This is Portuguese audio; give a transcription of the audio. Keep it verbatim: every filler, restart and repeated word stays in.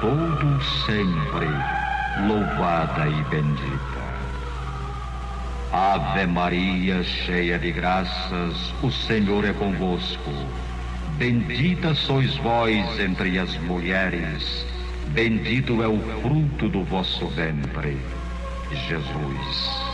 todo sempre, louvada e bendita. Ave Maria, cheia de graças, o Senhor é convosco. Bendita sois vós entre as mulheres, bendito é o fruto do vosso ventre, Jesus.